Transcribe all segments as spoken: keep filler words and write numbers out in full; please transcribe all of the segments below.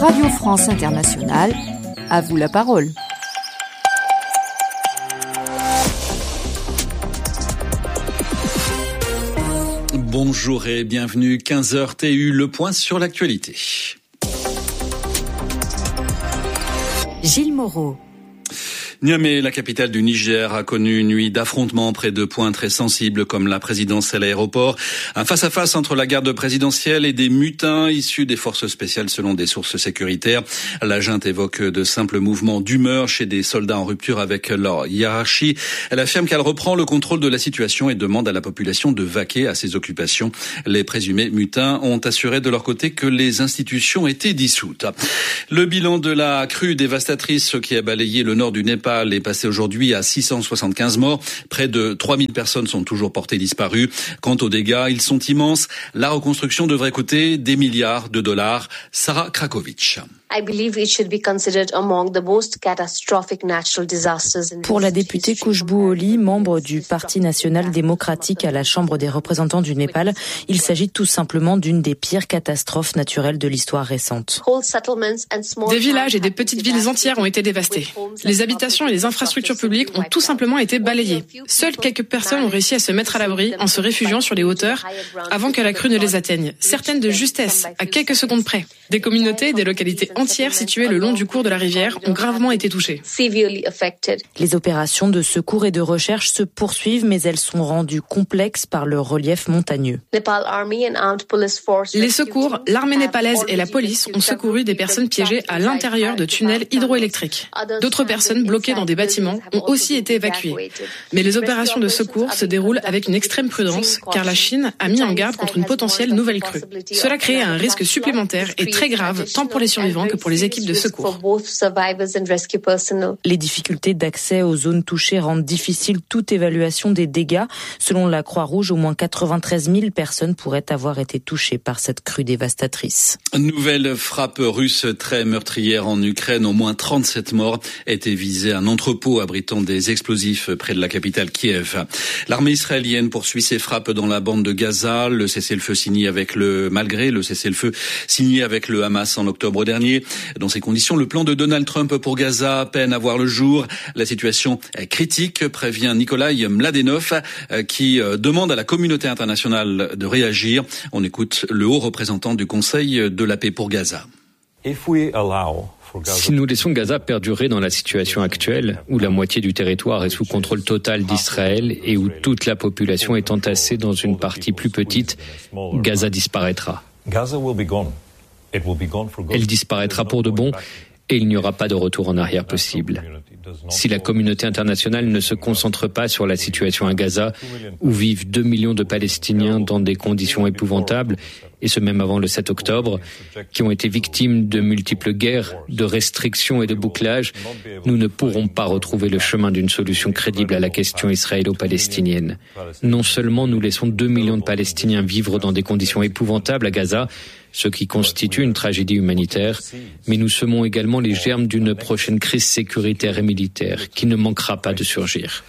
Radio France Internationale, à vous la parole. Bonjour et bienvenue, quinze heures T U, le point sur l'actualité. Gilles Moreau. Niamey, la capitale du Niger, a connu une nuit d'affrontements près de points très sensibles comme la présidence et l'aéroport. Un face-à-face entre la garde présidentielle et des mutins issus des forces spéciales selon des sources sécuritaires. La junte évoque de simples mouvements d'humeur chez des soldats en rupture avec leur hiérarchie. Elle affirme qu'elle reprend le contrôle de la situation et demande à la population de vaquer à ses occupations. Les présumés mutins ont assuré de leur côté que les institutions étaient dissoutes. Le bilan de la crue dévastatrice qui a balayé le nord du Népal est passé aujourd'hui à six cent soixante-quinze morts. Près de trois mille personnes sont toujours portées disparues. Quant aux dégâts, ils sont immenses. La reconstruction devrait coûter des milliards de dollars. Sarah Krakovic. Pour la députée Khushbu Oli, membre du Parti national démocratique à la Chambre des représentants du Népal, il s'agit tout simplement d'une des pires catastrophes naturelles de l'histoire récente. Des villages et des petites villes entières ont été dévastés. Les habitations et les infrastructures publiques ont tout simplement été balayées. Seules quelques personnes ont réussi à se mettre à l'abri en se réfugiant sur les hauteurs avant que la crue ne les atteigne. Certaines de justesse, à quelques secondes près. Des communautés et des localités entières situées le long du cours de la rivière ont gravement été touchées. Les opérations de secours et de recherche se poursuivent, mais elles sont rendues complexes par le relief montagneux. Les secours, l'armée népalaise et la police ont secouru des personnes piégées à l'intérieur de tunnels hydroélectriques. D'autres personnes bloquées dans des bâtiments ont aussi été évacuées. Mais les opérations de secours se déroulent avec une extrême prudence, car la Chine a mis en garde contre une potentielle nouvelle crue. Cela crée un risque supplémentaire et très grave, tant pour les survivants que pour les équipes de secours. Les difficultés d'accès aux zones touchées rendent difficile toute évaluation des dégâts. Selon la Croix-Rouge, au moins quatre-vingt-treize mille personnes pourraient avoir été touchées par cette crue dévastatrice. Nouvelle frappe russe très meurtrière en Ukraine. Au moins trente-sept morts étaient visés un entrepôt abritant des explosifs près de la capitale Kiev. L'armée israélienne poursuit ses frappes dans la bande de Gaza. Le cessez-le-feu signé avec le, malgré le cessez-le-feu signé avec le Hamas en octobre dernier. Dans ces conditions, le plan de Donald Trump pour Gaza peine à voir le jour. La situation est critique, prévient Nikolai Mladenov, qui demande à la communauté internationale de réagir. On écoute le haut représentant du Conseil de la paix pour Gaza. Si nous laissons Gaza perdurer dans la situation actuelle, où la moitié du territoire est sous contrôle total d'Israël et où toute la population est entassée dans une partie plus petite, Gaza disparaîtra. Elle disparaîtra pour de bon et il n'y aura pas de retour en arrière possible. Si la communauté internationale ne se concentre pas sur la situation à Gaza, où vivent deux millions de Palestiniens dans des conditions épouvantables, et ce même avant le sept octobre, qui ont été victimes de multiples guerres, de restrictions et de bouclages, nous ne pourrons pas retrouver le chemin d'une solution crédible à la question israélo-palestinienne. Non seulement nous laissons deux millions de Palestiniens vivre dans des conditions épouvantables à Gaza, ce qui constitue une tragédie humanitaire, mais nous semons également les germes d'une prochaine crise sécuritaire et militaire qui ne manquera pas de surgir.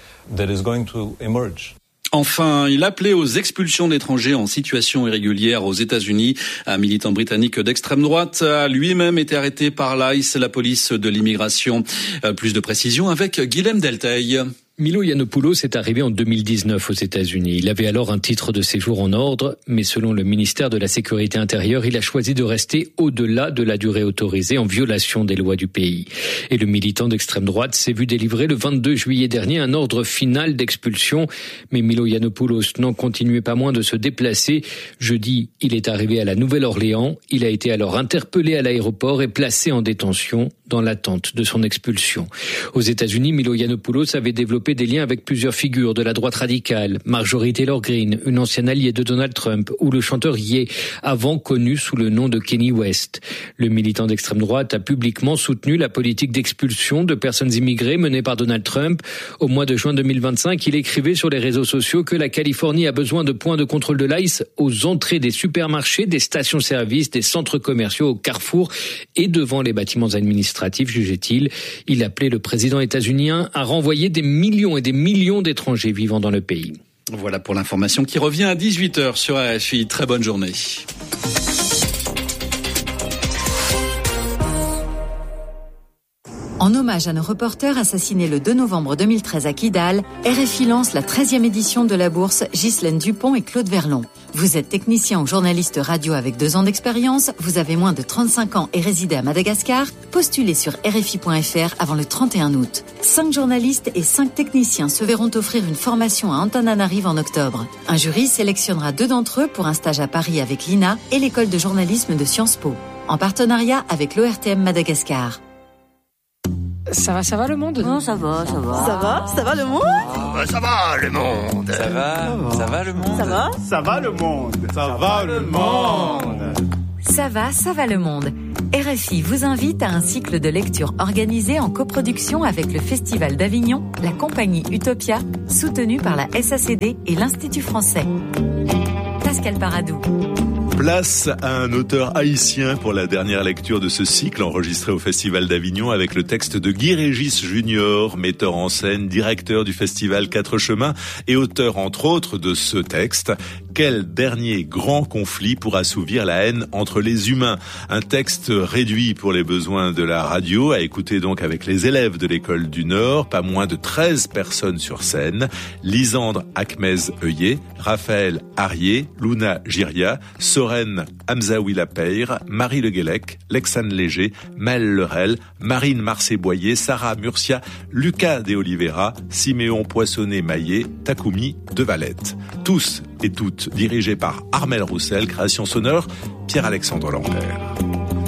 Enfin, il appelait aux expulsions d'étrangers en situation irrégulière aux États-Unis. Un militant britannique d'extrême droite a lui-même été arrêté par l'I C E, la police de l'immigration. Plus de précisions avec Guilhem Delteil. Milo Yiannopoulos est arrivé en deux mille dix-neuf aux États-Unis. Il avait alors un titre de séjour en ordre, mais selon le ministère de la Sécurité intérieure, il a choisi de rester au-delà de la durée autorisée en violation des lois du pays. Et le militant d'extrême droite s'est vu délivrer le vingt-deux juillet dernier un ordre final d'expulsion. Mais Milo Yiannopoulos n'en continuait pas moins de se déplacer. Jeudi, il est arrivé à la Nouvelle-Orléans. Il a été alors interpellé à l'aéroport et placé en détention dans l'attente de son expulsion. Aux États-Unis, Milo Yiannopoulos avait développé des liens avec plusieurs figures de la droite radicale, Marjorie Taylor Greene, une ancienne alliée de Donald Trump, ou le chanteur Ye, avant connu sous le nom de Kanye West. Le militant d'extrême droite a publiquement soutenu la politique d'expulsion de personnes immigrées menée par Donald Trump. Au mois de juin deux mille vingt-cinq, il écrivait sur les réseaux sociaux que la Californie a besoin de points de contrôle de l'I C E aux entrées des supermarchés, des stations-service, des centres commerciaux, au Carrefour et devant les bâtiments administratifs, jugeait-il. Il appelait le président états-unien à renvoyer des millions et des millions d'étrangers vivant dans le pays. Voilà pour l'information qui revient à dix-huit heures sur R F I. Très bonne journée. En hommage à nos reporters assassinés le deux novembre deux mille treize à Kidal, R F I lance la treizième édition de la bourse Ghislaine Dupont et Claude Verlon. Vous êtes technicien ou journaliste radio avec deux ans d'expérience, vous avez moins de trente-cinq ans et résidez à Madagascar, postulez sur R F I point F R avant le trente et un août. Cinq journalistes et cinq techniciens se verront offrir une formation à Antananarive en octobre. Un jury sélectionnera deux d'entre eux pour un stage à Paris avec l'I N A et l'école de journalisme de Sciences Po, en partenariat avec l'O R T M Madagascar. Ça va, ça va le monde? Non, ça va, ça va. Ça va, ça va le monde? Ah, ça va le monde. Ça va, ça va le monde. Ça va, ça va le monde. Ça va le monde. Ça va, ça va le monde. R F I vous invite à un cycle de lecture organisé en coproduction avec le Festival d'Avignon, la compagnie Utopia, soutenue par la S A C D et l'Institut français. Pascal Paradou. Place à un auteur haïtien pour la dernière lecture de ce cycle enregistré au Festival d'Avignon avec le texte de Guy Régis Junior, metteur en scène, directeur du festival Quatre Chemins et auteur entre autres de ce texte. Quel dernier grand conflit pour assouvir la haine entre les humains? Un texte réduit pour les besoins de la radio, à écouter donc avec les élèves de l'école du Nord, pas moins de treize personnes sur scène. Lisandre Akmez-Heuillet, Raphaël Arié, Luna Giria, Soren Hamzaoui Lapeyre, Marie Le Guélec, Lexane Léger, Maëlle Lerel, Marine Marcé-Boyer, Sarah Murcia, Lucas De Oliveira, Siméon Poissonnet-Maillet, Takumi De Valette. Tous et toutes dirigés par Armel Roussel, création sonore Pierre-Alexandre Lambert.